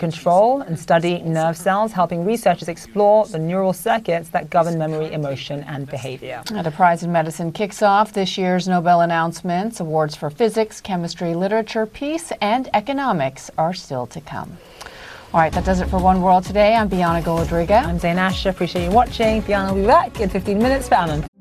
control and study nerve cells, helping researchers explore the neural circuits that govern memory, emotion, and behavior. And a prize in medicine kicks off this year's Nobel announcements. Awards for physics, chemistry, literature, peace, and economics are still to come. All right, that does it for One World Today. I'm Bianca Golodriga. I'm Zain Asher. Appreciate you watching. Bianca will be back in 15 minutes for Anand.